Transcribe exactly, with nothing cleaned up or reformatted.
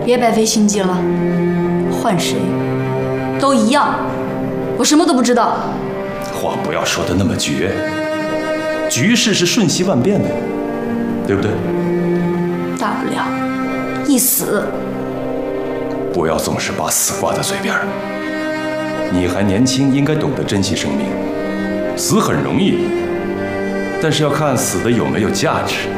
别白费心机了，换谁都一样。我什么都不知道。 话不要说的那么绝，局势是瞬息万变的，对不对？ 大不了一死。 不要总是把死挂在嘴边。你还年轻，应该懂得珍惜生命。死很容易，但是要看死的有没有价值。